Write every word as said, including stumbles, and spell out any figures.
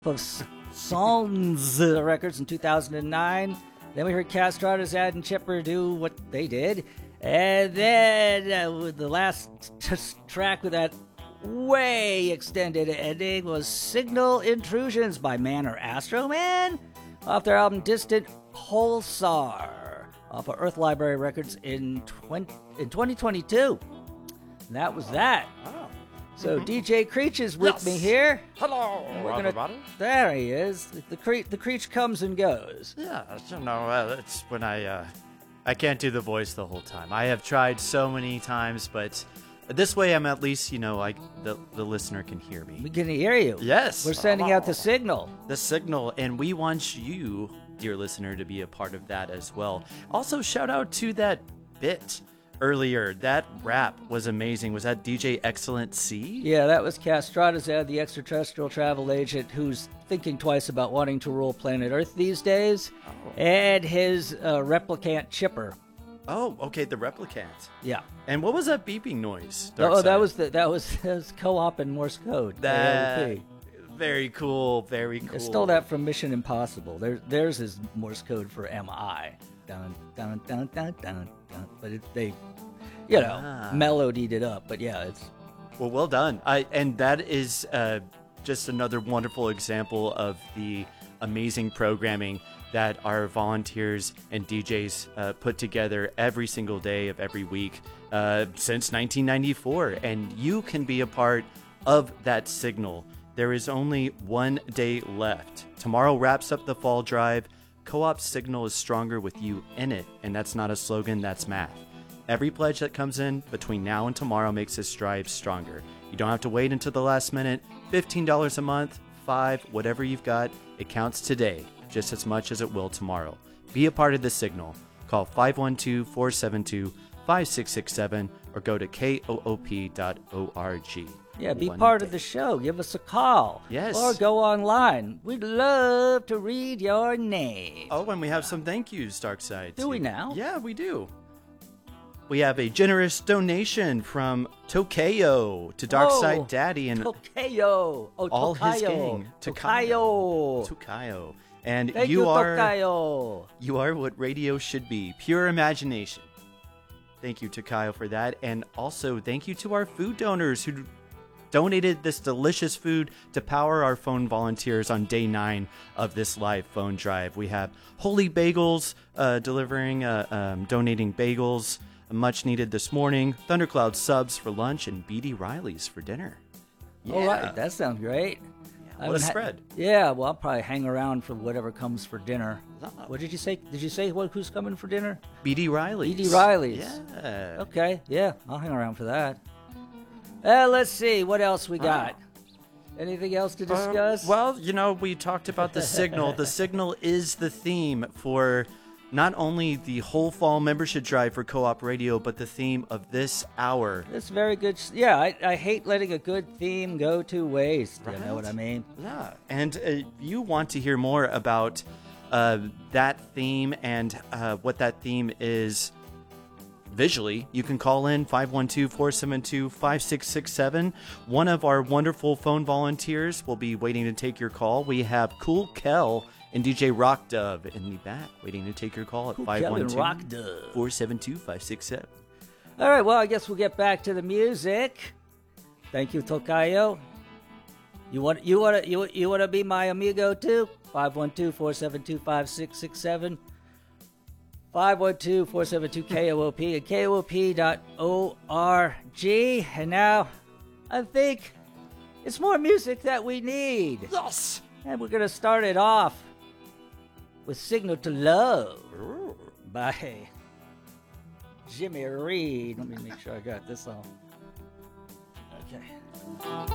of Songs Records in two thousand nine. Then we heard Castradas, Ad, and Chipper do what they did. And then uh, with the last t- track with that way extended ending was Signal Intrusions by Man or Astro Man off their album Distant Pulsar off of Earth Library Records in, twenty, in twenty twenty-two. And that was that. Oh. So Mm-hmm. D J Creech is with Yes. me here. Hello, We're gonna, everybody. there he is. The Creech, the Creech comes and goes. Yeah, you know, uh, it's when I, uh, I can't do the voice the whole time. I have tried so many times, but this way I'm at least, you know, like the, the listener can hear me. We can hear you. Yes. We're sending out the signal. The signal, and we want you, dear listener, to be a part of that as well. Also, shout out to that bit earlier. That rap was amazing. Was that D J Excellent C? Yeah, that was Castradas, Ad, the extraterrestrial travel agent who's thinking twice about wanting to rule planet Earth these days, Oh. and his uh, replicant Chipper. Oh, okay, the replicant. Yeah. And what was that beeping noise? Oh, Darkside? that was the, that was, that was co-op and Morse code. that. A O P. Very cool. Very cool. I stole that from Mission Impossible. There, there's his Morse code for M I. Dun, dun, dun, dun, dun, dun. But it, they, you know, Ah. melodied it up. But yeah, it's Well, well done. I and that is uh, just another wonderful example of the amazing programming that our volunteers and D Js uh, put together every single day of every week uh, since nineteen ninety-four. And you can be a part of that signal. There is only one day left. Tomorrow wraps up the fall drive. Co-op Signal is stronger with you in it. And that's not a slogan, that's math. Every pledge that comes in between now and tomorrow makes this drive stronger. You don't have to wait until the last minute. fifteen dollars a month, five, whatever you've got, it counts today just as much as it will tomorrow. Be a part of the signal. Call five one two, four seven two, five six six seven or go to K O O P dot org. yeah. Be One part of day. the show. Give us a call. Yes. Or go online. We'd love to read your name. Oh, and we have some thank yous, Darkside. Do we now? Yeah, we do. We have a generous donation from Tokayo to Darkside Whoa. Daddy and Tokayo. Oh, all Tokayo. his gang. Tokayo. Tokayo. And Thank you, you, are Tokayo. you are what radio should be. Pure imagination. Thank you, Tokayo, for that. And also thank you to our food donors who donated this delicious food to power our phone volunteers on day nine of this live phone drive. We have Holy Bagels uh, delivering, uh, um, donating bagels, much needed this morning. Thundercloud subs for lunch and B D Riley's for dinner. All right, that sounds great. I What a haven't ha- spread. yeah, well, I'll probably hang around for whatever comes for dinner. Oh. What did you say? Did you say what, who's coming for dinner? B D Riley's. B D Riley's. Yeah. Okay, yeah, I'll hang around for that. Uh, let's see, what else we got? Anything else to discuss? Uh, well, you know, we talked about the signal. The signal is the theme for not only the whole fall membership drive for Co-op Radio, but the theme of this hour. It's very good. s- Yeah, I, I hate letting a good theme go to waste. You know what I Right. mean? Yeah. And uh, you want to hear more about uh, that theme and uh, what that theme is visually, you can call in five one two, four seven two, five six six seven. One of our wonderful phone volunteers will be waiting to take your call. We have Cool Kel and D J Rock Dove in the back waiting to take your call at Cool five one Kel and Rock two, Dove. four seven two, five six seven. All right, well, I guess we'll get back to the music. Thank you, Tokayo. You want you want to you you want to be my amigo too? five one two, four seven two, five six six seven. five one two, four seven two, K O O P and K O O P dot org. And now, I think it's more music that we need. Yes! And we're going to start it off with Signal to Love by Jimmy Reed. Let me make sure I got this on. Okay.